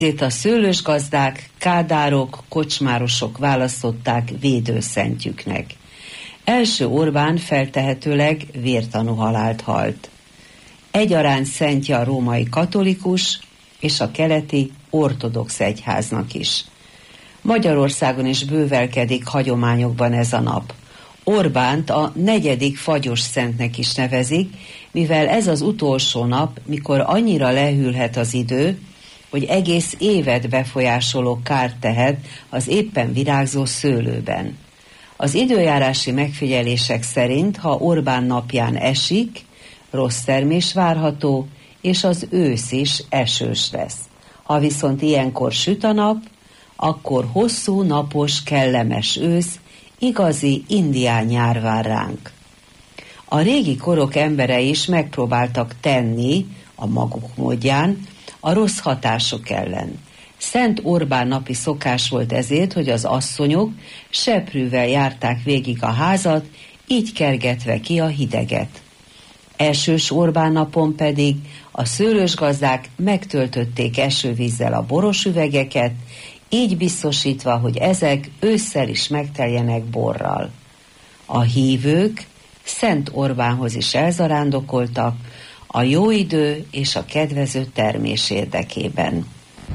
Ezért a szőlősgazdák, kádárok, kocsmárosok választották védőszentjüknek. Első Orbán feltehetőleg vértanú halált halt. Egyaránt szentje a római katolikus és a keleti ortodox egyháznak is. Magyarországon is bővelkedik hagyományokban ez a nap. Orbánt a 4. fagyos szentnek is nevezik, mivel ez az utolsó nap, mikor annyira lehűlhet az idő, hogy egész évet befolyásoló kárt tehet az éppen virágzó szőlőben. Az időjárási megfigyelések szerint, ha Orbán napján esik, rossz termés várható, és az ősz is esős lesz. Ha viszont ilyenkor süt a nap, akkor hosszú, napos, kellemes ősz, igazi indián nyár vár ránk. A régi korok emberei is megpróbáltak tenni, a maguk módján, a rossz hatások ellen. Szent Orbán napi szokás volt ezért, hogy az asszonyok seprűvel járták végig a házat, így kergetve ki a hideget. Esős Orbán napon pedig a szőlősgazdák megtöltötték esővízzel a borosüvegeket, így biztosítva, hogy ezek ősszel is megteljenek borral. A hívők Szent Orbánhoz is elzarándokoltak, a jó idő és a kedvező termés érdekében.